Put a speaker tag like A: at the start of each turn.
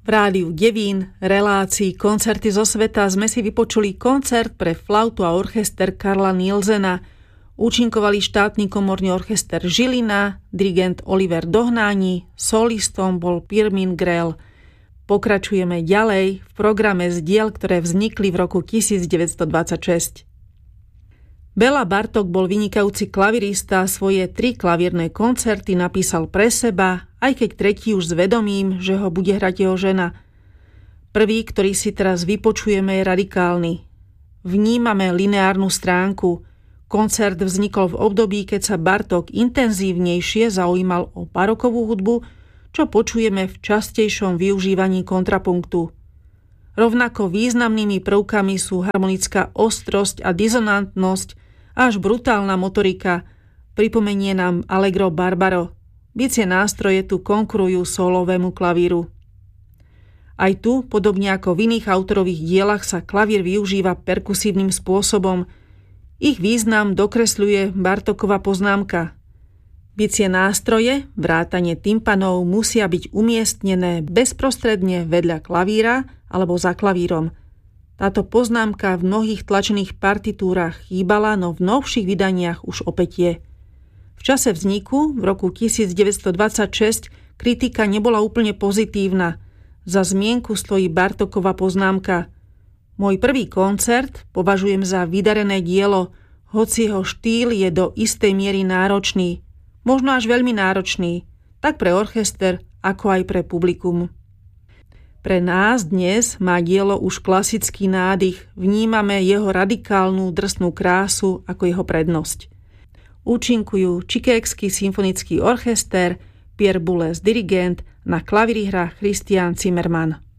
A: V rádiu Devín, relácii Koncerty zo sveta sme si vypočuli koncert pre flautu a orchester Karla Nielsena. Účinkovali štátny komorný orchester Žilina, dirigent Oliver Dohnáni, solistom bol Pirmin Grell. Pokračujeme ďalej v programe z diel, ktoré vznikli v roku 1926. Béla Bartók bol vynikajúci klavirista, svoje 3 klavírne koncerty napísal pre seba, aj keď tretí už s vedomím, že ho bude hrať jeho žena. Prvý, ktorý si teraz vypočujeme, je radikálny. Vnímame lineárnu stránku. Koncert vznikol v období, keď sa Bartók intenzívnejšie zaujímal o barokovú hudbu, čo počujeme v častejšom využívaní kontrapunktu. Rovnako významnými prvkami sú harmonická ostrosť a dizonantnosť, až brutálna motorika. Pripomenie nám Allegro Barbaro. Bicie nástroje tu konkurujú solovému klavíru. Aj tu, podobne ako v iných autorových dielach, sa klavír využíva perkusívnym spôsobom. Ich význam dokresľuje Bartókova poznámka. Bicie nástroje, vrátane tympanov, musia byť umiestnené bezprostredne vedľa klavíra alebo za klavírom. Táto poznámka v mnohých tlačených partitúrach chýbala, no v novších vydaniach už opäť je. V čase vzniku, v roku 1926, kritika nebola úplne pozitívna. Za zmienku stojí Bartókova poznámka. Môj prvý koncert považujem za vydarené dielo, hoci jeho štýl je do istej miery náročný, možno až veľmi náročný, tak pre orchester, ako aj pre publikum. Pre nás dnes má dielo už klasický nádych, vnímame jeho radikálnu drsnú krásu ako jeho prednosť. Účinkujú Čikékský symfonický orchester, Pierre Boulez dirigent, na klavíri hrá Christian Zimmermann.